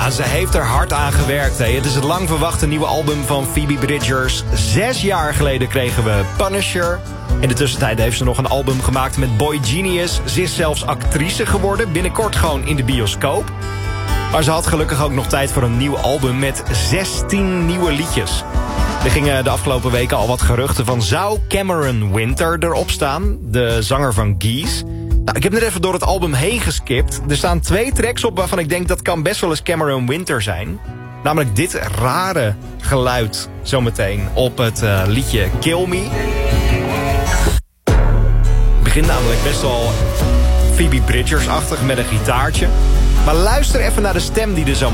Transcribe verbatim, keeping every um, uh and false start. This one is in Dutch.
Ja, ze heeft er hard aan gewerkt. Hè. Het is het lang verwachte nieuwe album van Phoebe Bridgers. Zes jaar geleden kregen we Punisher. In de tussentijd heeft ze nog een album gemaakt met Boy Genius. Ze is zelfs actrice geworden. Binnenkort gewoon in de bioscoop. Maar ze had gelukkig ook nog tijd voor een nieuw album met zestien nieuwe liedjes. Er gingen de afgelopen weken al wat geruchten van... zou Cameron Winter erop staan? De zanger van Geese. Nou, ik heb net even door het album heen geskipt. Er staan twee tracks op waarvan ik denk... dat kan best wel eens Cameron Winter zijn. Namelijk dit rare geluid zometeen op het uh, liedje Kill Me. Het begint namelijk best wel Phoebe Bridgers-achtig met een gitaartje. Maar luister even naar de stem die er zo